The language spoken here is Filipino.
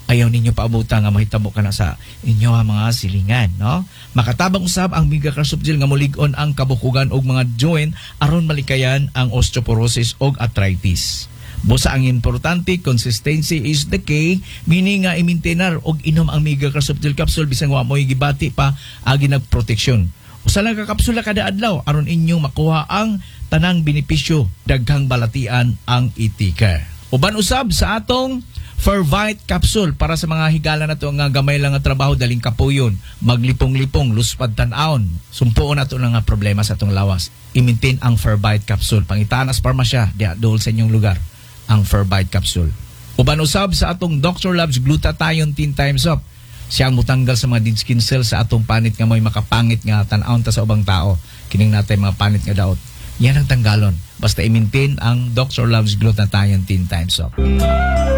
ayaw ninyo paabutan nga mahitabo ka na sa inyo mga silingan, no? Makatabang usab ang Mega Soft Gel nga mulig-on ang kabukugan og mga joint aron malikayan ang osteoporosis og arthritis. Busa ang importante, consistency is the key, meaning nga i-maintainar og inom ang Mega Soft Gel capsule bisang wa mo'y gibati pa agi nagproteksyon. Usa lang ka kapsula kada adlaw aron inyong makuha ang tanang benepisyo, daghang balatian ang itika. Uban usab sa atong Fervite capsule para sa mga higala na to nga gamay lang nga trabaho daling kapuyon, maglipong-lipong, luspad tan-aon, sumpuon na to nga problema sa atong lawas. I-maintain ang Fervite capsule. Pangitaan as parmasya, di dool sa inyong lugar, ang Fervite capsule. Uban usab sa atong Dr. Love's Glutathione 10 times up. Siyang mutanggal sa mga dead skin cells sa atong panit nga may makapangit nga tan-aon ta sa ubang tao. Kining natay mga panit nga daot. Yan ang tanggalon. Basta i-maintain ang Dr. Love's Glutathione 10 times up.